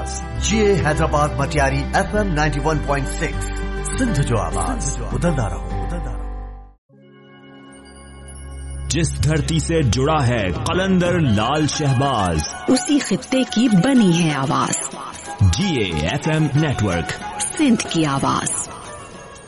आवाज GA Hyderabad Matiari FM 91.6 Sindh जो आवाज बदलदा रहो। जिस धरती से जुड़ा है कलंदर लाल शहबाज, उसी खित्ते की बनी है आवाज। GA FM नेटवर्क, सिंध की आवाज।